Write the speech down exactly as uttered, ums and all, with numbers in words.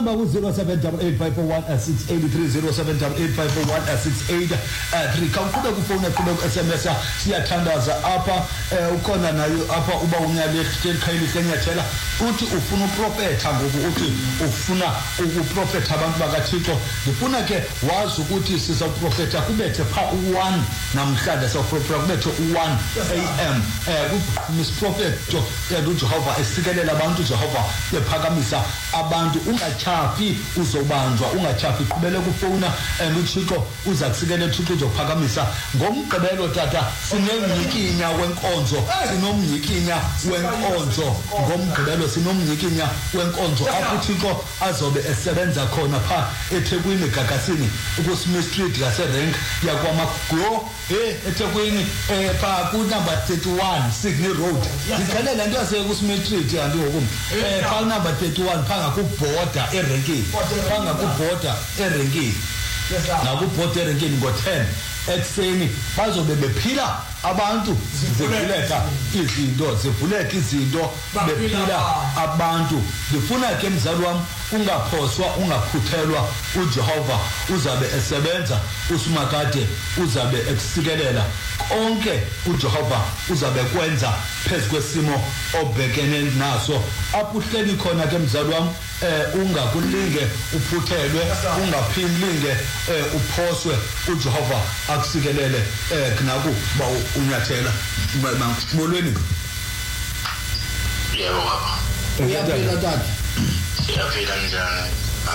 number was zero seven eight five four one six eight three zero seven eight five four one six eight three. Kawukuba kufona kuba S M S siyathandaza apha ukona nayo apha uba unyale khayili senyathela uthi ufuna uprofetha ngoku uthi ufuna ukuprofetha abantu bakaThixo. Ngifuna ke wazi ukuthi sizaprofetha kubethe pha u1 namhlanje soprofetha kubethe u1 A M eh Miss Prophet uJehova esikelela abantu uJehova ephakamisa abantu ungachapi uzobanjwa ungachapi qhubele kufona and uThixo uza kusikela uThixo uzophakamisa ngomgqibelo tata sinomnyikinya wenkonzo sinomnyikinya wenkonzo ngomgqibelo sinomnyikinya wenkonzo apho uThixo azobe esebenza khona pha eThekwini Gagasini uSmith Street yaserank yakwamagro eh eThekwini eh pha ku number thirty-one Sydney Road ngicela le nto yase kuSmith Street yanti ngoku eh pha number thirty-one phanga ku border erenkini phanga ku border erenkini na ku border erenkini ngo ten ekseni bazobe bephila abantu zivuleka izinto zivuleka izinto bephila abantu. Ngifuna ke mzali wami ungaphoswa ungaphuthelwa uJehova uzabe esebenza uSimakade uzabe ekusikelela konke uJehova uzabe kwenza phezu kwesimo obhekene naso apho uhleli khona ke mzali wami eh ungakulinge uphuthelwe ungaphindlinge eh uphoswe uJehova akusikelele eh kunaku ba unyathela molweni. Yebo baba. Uyaphila tata. Uyaphila njani?